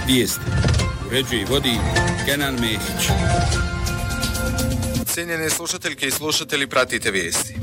Vijesti uređuje i vodi Kenan Mehić. Cijenjene slušateljke i slušatelji, pratite vijesti.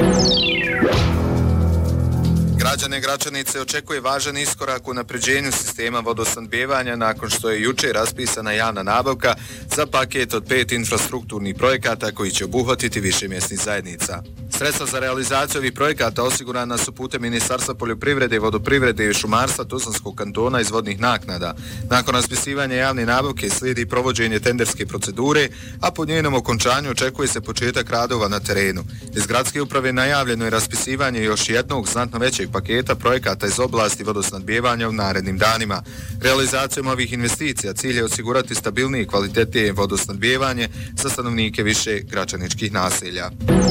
Građane Gračanice očekuje važan iskorak u unapređenju sistema vodosnabdijevanja nakon što je jučer raspisana javna nabavka za paket od 5 infrastrukturnih projekata koji će obuhvatiti više mjesnih zajednica. Sredstva za realizaciju ovih projekata osigurana su putem Ministarstva poljoprivrede, vodoprivrede i šumarstva Tuzlanskog kantona iz vodnih naknada. Nakon raspisivanja javne nabavke slijedi provođenje tenderske procedure, a po njenom okončanju očekuje se početak radova na terenu. Iz gradske uprave najavljeno je raspisivanje još jednog znatno većeg paketa projekata iz oblasti vodosnabdijevanja u narednim danima. Realizacijom ovih investicija cilj je osigurati stabilnije i kvalitetnije vodosnabdijevanje za stanovnike više gračaničkih naselja.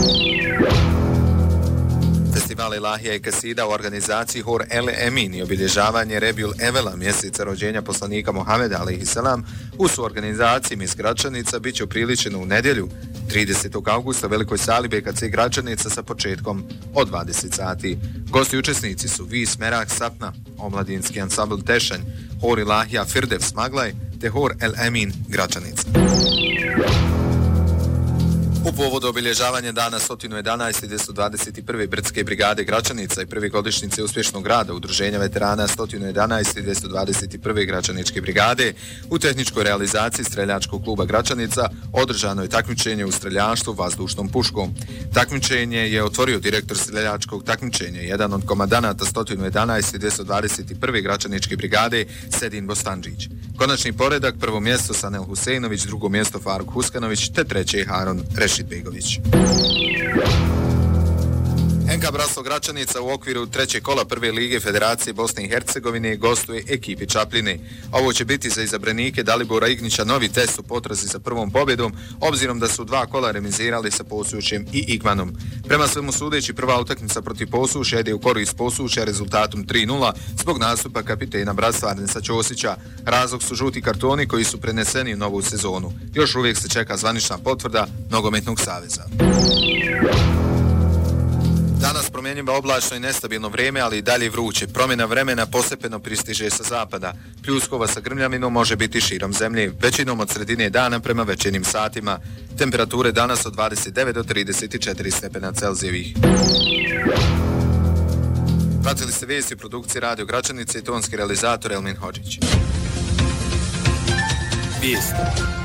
Festival Ilahija i Kasida u organizaciji Hor El Emin i obilježavanje Rebiul Evela, mjeseca rođenja poslanika Muhameda alejhiselam, u suorganizaciji Mis Gračanica bit će upriličeno u nedjelju 30. augusta u velikoj sali BKC Gračanica sa početkom od 20 sati. Gosti i učesnici su Vis Merak Satna, omladinski ansambl Tešanj, Hor Ilahija Firdev Smaglaj te Hor El Emin Gračanica. U povodu obilježavanja dana 111. 221. Brdske brigade Gračanica i prve godišnjice uspješnog rada Udruženja veterana 111. 221. Gračaničke brigade u tehničkoj realizaciji Streljačkog kluba Gračanica održano je takmičenje u streljaštvu vazdušnom puškom. Takmičenje je otvorio direktor streljačkog takmičenja, jedan od komandanata 111. 221. Gračaničke brigade Sedin Bostandžić. Konačni poredak: prvo mjesto Sanel Huseinović, drugo mjesto Faruk Huskanović te treće Harun Rešidbegović. NK Braslo Gračanica u okviru trećeg kola prve lige Federacije Bosne i Hercegovine gostuje ekipi Čapljine. Ovo će biti za izabranike Dalibora Ignića novi test u potrazi za prvom pobjedom, obzirom da su 2 kola remizirali sa Posušjem i Igmanom. Prema svemu sudeći, prva utakmica protiv Posušja ide u korist Posušja rezultatom 3:0 zbog nastupa kapitena Bratstva Arnesa Ćosića. Razlog su žuti kartoni koji su preneseni u novu sezonu. Još uvijek se čeka zvanična potvrda Nogometnog saveza. Danas promjenjivo oblačno i nestabilno vrijeme, ali i dalje vruće. Promjena vremena postepeno pristiže sa zapada. Pljuskova sa grmljavinom može biti širom zemlje, većinom od sredine dana prema večernjim satima. Temperature danas od 29 do 34 stepena Celzijevih. Pratili ste vijesti u produkciji Radio Gračanice i tonski realizator Elmin Hodžić. Vijesti